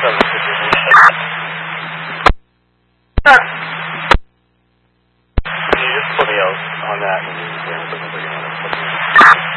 Can you just put me out on that and then